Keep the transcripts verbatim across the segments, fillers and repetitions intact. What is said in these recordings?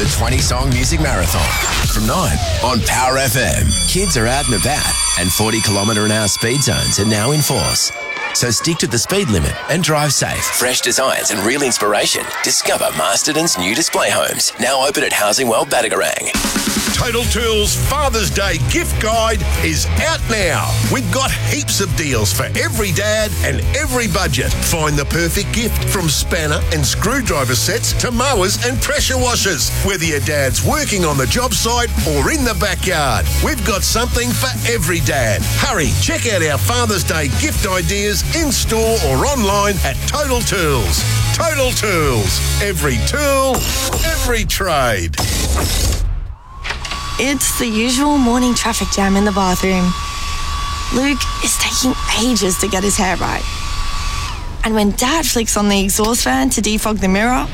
The twenty-song music marathon from nine on Power F M. Kids are out and about, and forty kilometre an hour speed zones are now in force. So stick to the speed limit and drive safe. Fresh designs and real inspiration. Discover Masterton's new display homes, now open at Housing World Badagarang. Total Tools Father's Day gift guide is out now. We've got heaps of deals for every dad and every budget. Find the perfect gift from spanner and screwdriver sets to mowers and pressure washers. Whether your dad's working on the job site or in the backyard, we've got something for every dad. Hurry, check out our Father's Day gift ideas in-store or online at Total Tools. Total Tools. Every tool, every trade. It's the usual morning traffic jam in the bathroom. Luke is taking ages to get his hair right. And when Dad flicks on the exhaust fan to defog the mirror,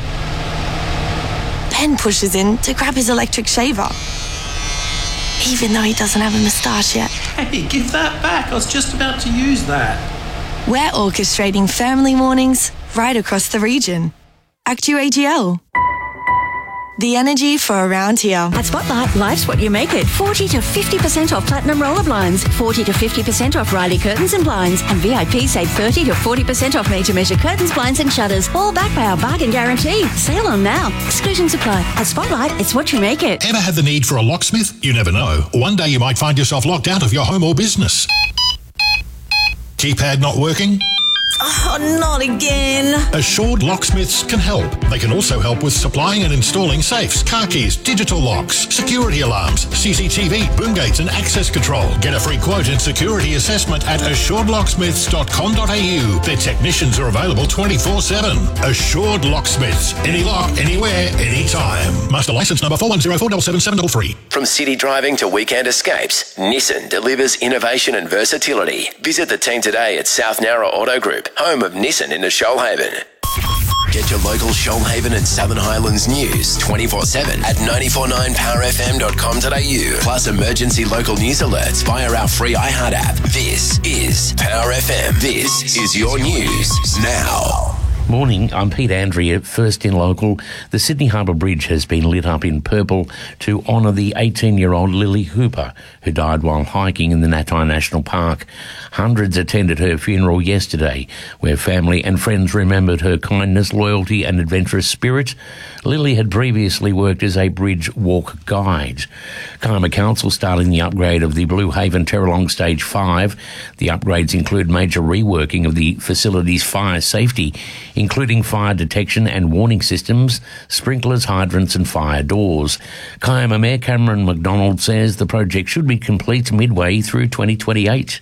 Ben pushes in to grab his electric shaver, even though he doesn't have a moustache yet. Hey, give that back. I was just about to use that. We're orchestrating family mornings right across the region. Actu A G L. The energy for around here. At Spotlight, life's what you make it. forty to fifty percent off Platinum Roller Blinds, forty to fifty percent off Riley Curtains and Blinds, and V I P save thirty to forty percent off Made to Measure curtains, blinds and shutters, all backed by our bargain guarantee. Sale on now. Exclusions apply. At Spotlight, it's what you make it. Ever had the need for a locksmith? You never know. One day you might find yourself locked out of your home or business. Keypad not working? Oh, not again. Assured Locksmiths can help. They can also help with supplying and installing safes, car keys, digital locks, security alarms, C C T V, boom gates and access control. Get a free quote and security assessment at assured locksmiths dot com dot a u. Their technicians are available twenty-four seven. Assured Locksmiths. Any lock, anywhere, anytime. Master license number four one zero four seven seven seven three. From city driving to weekend escapes, Nissan delivers innovation and versatility. Visit the team today at South Nowra Auto Group, home of Nissan in the Shoalhaven. Get your local Shoalhaven and Southern Highlands news twenty-four seven at nine four nine power f m dot com dot a u. Plus emergency local news alerts via our free iHeart app. This is Power F M. This is your news now. Morning, I'm Pete Andrea. First in local, the Sydney Harbour Bridge has been lit up in purple to honour the eighteen-year-old Lily Hooper, who died while hiking in the Natai National Park. Hundreds attended her funeral yesterday, where family and friends remembered her kindness, loyalty and adventurous spirit. Lily had previously worked as a bridge walk guide. Kiama Council starting the upgrade of the Blue Haven Terralong Stage five. The upgrades include major reworking of the facility's fire safety, including fire detection and warning systems, sprinklers, hydrants and fire doors. Kiama Mayor Cameron McDonald says the project should be complete midway through twenty twenty-eight.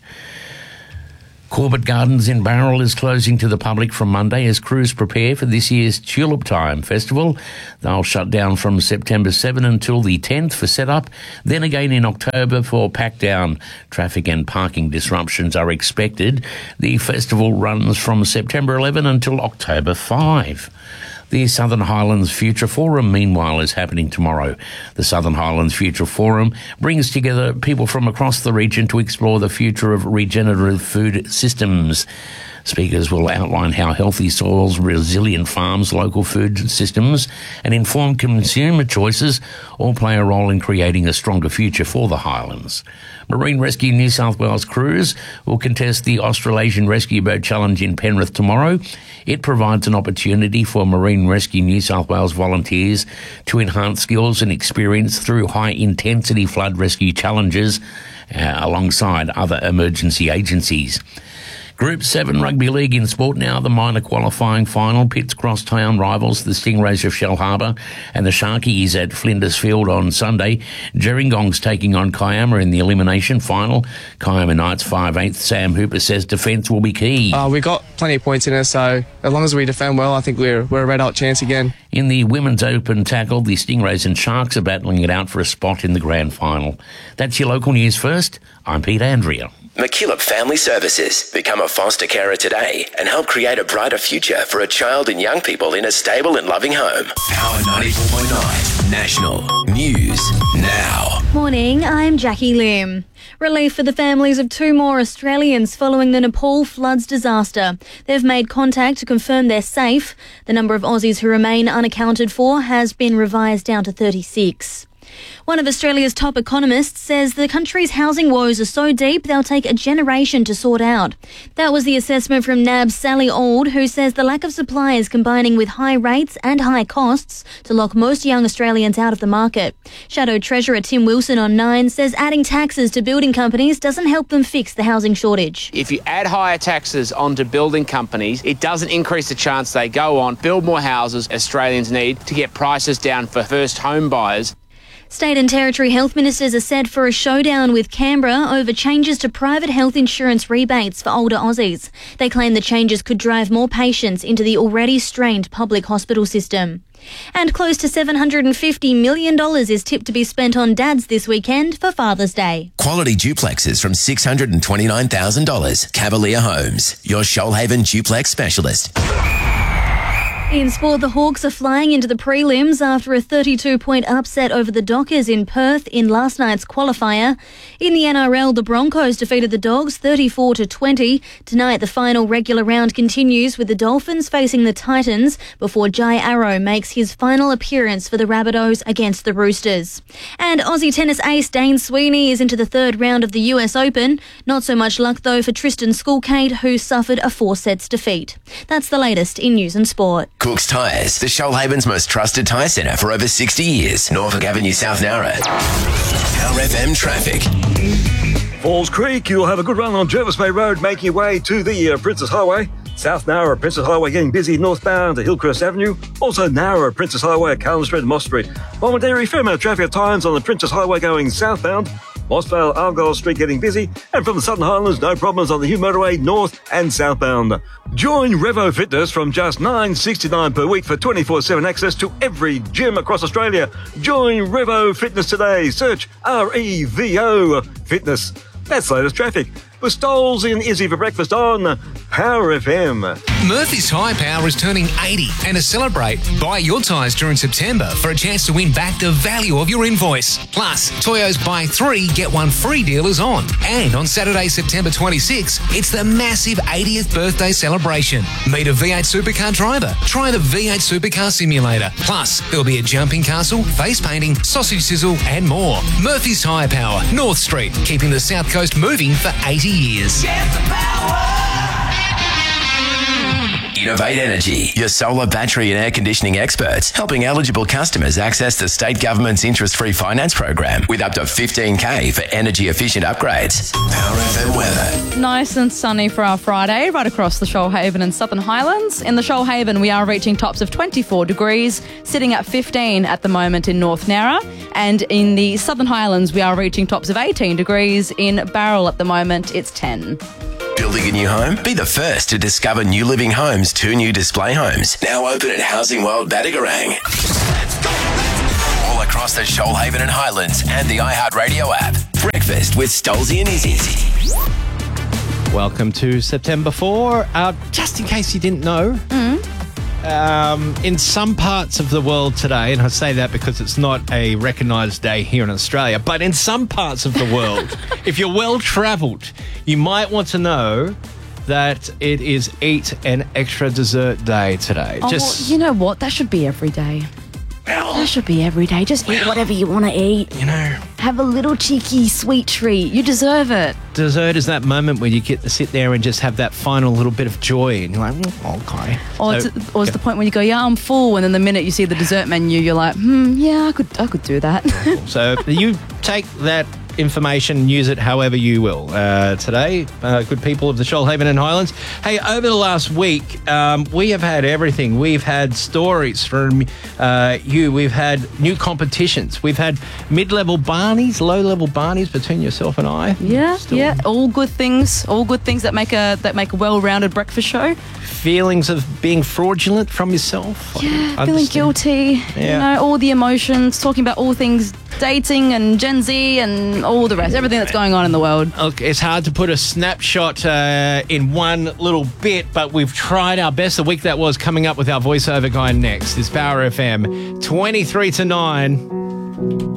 Corbett Gardens in Barrel is closing to the public from Monday as crews prepare for this year's Tulip Time Festival. They'll shut down from September seventh until the tenth for setup, then again in October for pack down. Traffic and parking disruptions are expected. The festival runs from September eleventh until October fifth. The Southern Highlands Future Forum, meanwhile, is happening tomorrow. The Southern Highlands Future Forum brings together people from across the region to explore the future of regenerative food systems. Speakers will outline how healthy soils, resilient farms, local food systems and informed consumer choices all play a role in creating a stronger future for the Highlands. Marine Rescue New South Wales crews will contest the Australasian Rescue Boat Challenge in Penrith tomorrow. It provides an opportunity for Marine Rescue New South Wales volunteers to enhance skills and experience through high-intensity flood rescue challenges uh, alongside other emergency agencies. Group seven Rugby League in sport now. The minor qualifying final pits crosstown rivals the Stingrays of Shellharbour and the Sharkies at Flinders Field on Sunday. Gerringong's taking on Kiama in the elimination final. Kiama Knights five eighth Sam Hooper says defence will be key. Uh, we got plenty of points in us, so as long as we defend well, I think we're, we're a red-hot chance again. In the women's open tackle, the Stingrays and Sharks are battling it out for a spot in the grand final. That's your local news first. I'm Pete Andrea. McKillop Family Services. Become a foster carer today and help create a brighter future for a child and young people in a stable and loving home. Power ninety-four point nine National News Now. Morning, I'm Jackie Loom. Relief for the families of two more Australians following the Nepal floods disaster. They've made contact to confirm they're safe. The number of Aussies who remain unaccounted for has been revised down to thirty-six. One of Australia's top economists says the country's housing woes are so deep they'll take a generation to sort out. That was the assessment from N A B's Sally Auld, who says the lack of supply is combining with high rates and high costs to lock most young Australians out of the market. Shadow Treasurer Tim Wilson on Nine says adding taxes to building companies doesn't help them fix the housing shortage. If you add higher taxes onto building companies, it doesn't increase the chance they go on, build more houses Australians need to get prices down for first home buyers. State and Territory health ministers are set for a showdown with Canberra over changes to private health insurance rebates for older Aussies. They claim the changes could drive more patients into the already strained public hospital system. And close to seven hundred fifty million dollars is tipped to be spent on dads this weekend for Father's Day. Quality duplexes from six hundred twenty-nine thousand dollars. Cavalier Homes, your Shoalhaven duplex specialist. In sport, the Hawks are flying into the prelims after a thirty-two point upset over the Dockers in Perth in last night's qualifier. In the N R L, the Broncos defeated the Dogs thirty-four to twenty. Tonight, the final regular round continues with the Dolphins facing the Titans before Jai Arrow makes his final appearance for the Rabbitohs against the Roosters. And Aussie tennis ace Dane Sweeney is into the third round of the U S Open. Not so much luck, though, for Tristan Skulkate, who suffered a four-sets defeat. That's the latest in news and sport. Cook's Tyres, the Shoalhaven's most trusted tyre centre for over sixty years. Norfolk Avenue, South Narra. Power F M traffic. Falls Creek, you'll have a good run on Jervis Bay Road, making your way to the uh, Princess Highway. South Narra, Princess Highway getting busy northbound to Hillcrest Avenue. Also Narra, Princess Highway at Carlton Street and Moss Street. Momentary fair amount of traffic at times on the Princess Highway going southbound. Mossvale, Argyle Street getting busy, and from the Southern Highlands, no problems on the Hume Motorway north and southbound. Join Revo Fitness from just nine dollars sixty-nine per week for twenty-four seven access to every gym across Australia. Join Revo Fitness today. Search R E V O Fitness. That's latest traffic. With Stoles and Izzy for breakfast on Power F M. Murphy's Tyre Power is turning eighty, and to celebrate, buy your tyres during September for a chance to win back the value of your invoice. Plus, Toyo's buy three, get one free deal is on. And on Saturday, September twenty-sixth, it's the massive eightieth birthday celebration. Meet a V eight supercar driver. Try the V eight Supercar Simulator. Plus, there'll be a jumping castle, face painting, sausage sizzle, and more. Murphy's Tyre Power, North Street, keeping the South Coast moving for eighty years. Innovate Energy, your solar, battery and air conditioning experts, helping eligible customers access the state government's interest-free finance program with up to fifteen K for energy-efficient upgrades. Power F M weather. Nice and sunny for our Friday, right across the Shoalhaven and Southern Highlands. In the Shoalhaven, we are reaching tops of twenty-four degrees, sitting at fifteen at the moment in North Narra. And in the Southern Highlands, we are reaching tops of eighteen degrees. In Barrel at the moment, it's ten. Building a new home? Be the first to discover New Living Homes' two new display homes. Now open at Housing World Badagarang. Let's go, let's go. All across the Shoalhaven and Highlands and the iHeartRadio app. Breakfast with Stolzy and Izzy. Welcome to September fourth. Uh, just in case you didn't know, Mm. um, in some parts of the world today, and I say that because it's not a recognised day here in Australia, but in some parts of the world, if you're well-travelled, you might want to know that it is Eat an Extra Dessert Day today. Oh, Just you know what? That should be every day. That should be every day. Just eat whatever you want to eat. You know. Have a little cheeky sweet treat. You deserve it. Dessert is that moment where you get to sit there and just have that final little bit of joy, and you're like, mm, okay. Or, So- it's, or it's the point when you go, yeah, I'm full, and then the minute you see the dessert menu, you're like, hmm, yeah, I could, I could do that. So you take that information and use it however you will. Uh, today, uh, good people of the Shoalhaven and Highlands. Hey, over the last week, um, we have had everything. We've had stories from uh, you. We've had new competitions. We've had mid-level Barneys, low-level Barneys between yourself and I. Yeah, yeah, all good things, all good things that make a that make a well-rounded breakfast show. Feelings of being fraudulent from yourself. Yeah, feeling Understand. guilty. Yeah. You know, all the emotions, talking about all things dating and Gen Z and all the rest, everything that's going on in the world. Look, it's hard to put a snapshot uh, in one little bit, but we've tried our best. The week that was coming up with our voiceover guy next is Power F M, twenty-three to nine.